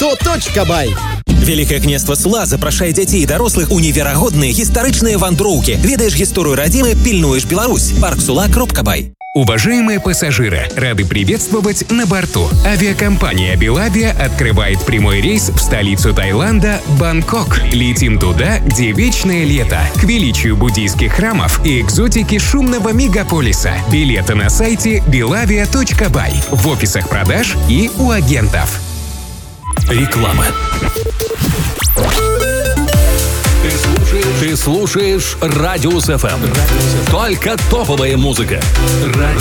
Барту.бай. Вялікае княства Сула запрашае дзяцей і дарослых у неверагодныя гістарычныя вандроўкі. Ведаеш гісторыю радзімы, пільнуеш Беларусь. Парксула.бай. Уважаемые пассажиры, рады приветствовать на борту. Авиакомпания «Белавиа» открывает прямой рейс в столицу Таиланда – Бангкок. Летим туда, где вечное лето, к величию буддийских храмов и экзотике шумного мегаполиса. Билеты на сайте belavia.by, в офисах продаж и у агентов. Реклама. Ты слушаешь Радиус ФМ. Только топовая музыка. Радиус.